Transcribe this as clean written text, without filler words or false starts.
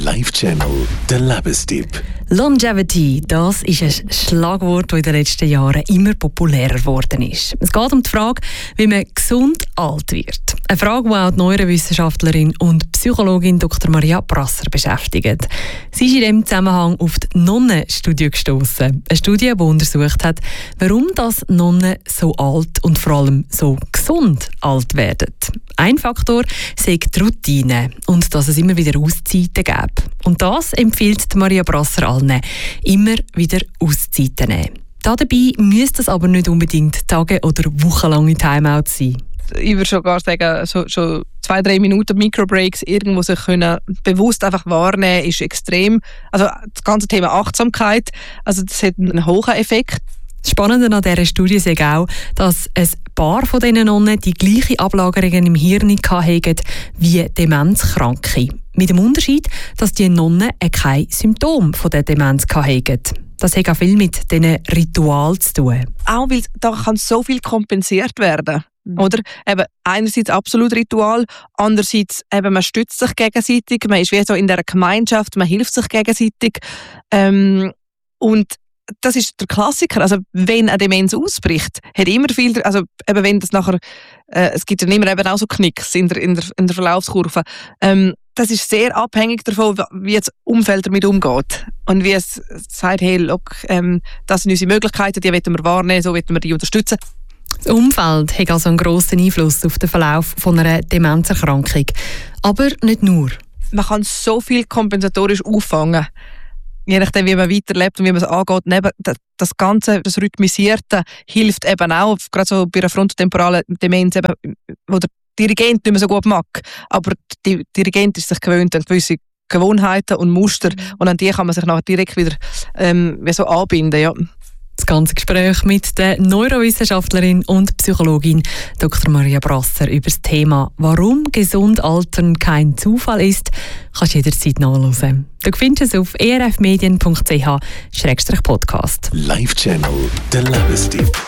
Live-Channel, der Lebenstipp. Longevity, das ist ein Schlagwort, das in den letzten Jahren immer populärer geworden ist. Es geht um die Frage, wie man gesund alt wird. Eine Frage, die auch die Neurowissenschaftlerin und Psychologin Dr. Maria Brasser beschäftigt. Sie ist in diesem Zusammenhang auf die Nonnenstudie gestossen. Eine Studie, die untersucht hat, warum das Nonnen so alt und vor allem so gesund alt werden. Ein Faktor sei die Routine und dass es immer wieder Auszeiten gäbe. Und das empfiehlt Maria Brasser allen, immer wieder Auszeiten nehmen. Dabei müsste es aber nicht unbedingt Tage- oder wochenlange Timeout sein. Ich würde sogar sagen, schon 2-3 Minuten Microbreaks irgendwo sich können bewusst einfach wahrnehmen, ist extrem. Also das ganze Thema Achtsamkeit, also das hat einen hohen Effekt. Das Spannende an dieser Studie ist auch, dass ein paar von diesen Nonnen die gleichen Ablagerungen im Hirn hatten wie Demenzkranke. Mit dem Unterschied, dass die Nonnen kein Symptom von der Demenz hatten. Das hat auch viel mit diesen Ritualen zu tun. Auch weil da kann so viel kompensiert werden. Oder? Eben, einerseits absolut Ritual, andererseits eben, man stützt sich gegenseitig, man ist wie so in dieser Gemeinschaft, man hilft sich gegenseitig. Und das ist der Klassiker. Also, wenn eine Demenz ausbricht, hat immer viel, also eben, wenn das nachher, es gibt dann immer eben auch so Knicks in der Verlaufskurve. Das ist sehr abhängig davon, wie das Umfeld damit umgeht. Und wie es sagt, hey, look, das sind unsere Möglichkeiten, die wollen wir wahrnehmen, so wollen wir die unterstützen. Das Umfeld hat also einen grossen Einfluss auf den Verlauf von einer Demenzerkrankung. Aber nicht nur. Man kann so viel kompensatorisch auffangen. Je nachdem, wie man weiterlebt und wie man es angeht. Neben das Ganze, das Rhythmisierte, hilft eben auch, gerade so bei einer frontotemporalen Demenz, eben, wo der Dirigent nicht mehr so gut mag. Aber der Dirigent ist sich gewöhnt an gewisse Gewohnheiten und Muster. Und an die kann man sich nachher direkt wieder wie so anbinden. Ja. Das ganze Gespräch mit der Neurowissenschaftlerin und Psychologin Dr. Maria Brasser über das Thema «Warum gesund altern kein Zufall ist», kannst du jederzeit nachhören. Du findest es auf erfmedien.ch/podcast. Live-Channel, der Lebenstipp.